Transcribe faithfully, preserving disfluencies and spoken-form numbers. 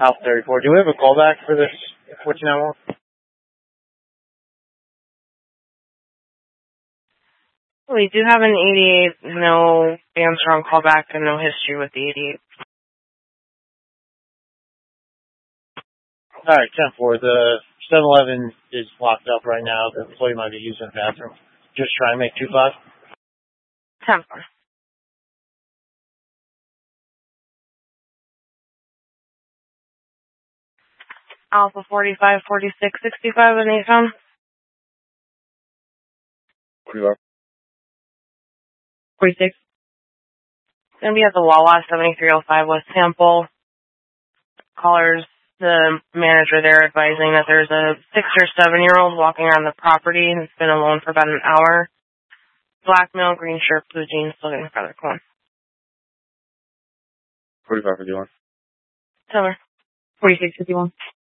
Alpha thirty-four. Do we have a callback for this fourteen nine one? We do have an eighty-eight, no answer on callback and no history with the eighty-eight. Alright, ten four. The seven eleven is locked up right now. The employee might be using the bathroom. Just try and make two five. ten four. Alpha forty-five, forty-six, sixty-five in Aton. forty-five. forty-six. Gonna be at the Wawa, seventy-three oh five West Temple. Callers, the manager there advising that there's a six or seven year old walking around the property and has been alone for about an hour. Black male, green shirt, blue jeans, looking for their clone. forty-five fifty-one. Tell her. forty-six fifty-one.